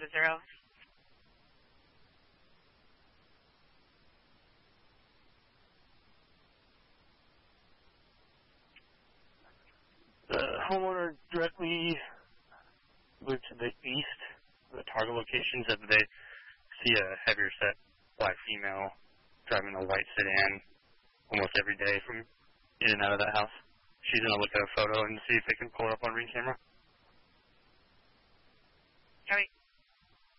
0. The homeowner directly moved to the east, the target locations, that they see a heavier set black female driving a white sedan almost every day from in and out of that house. She's going to look at a photo and see if they can pull it up on Ring camera. Copy.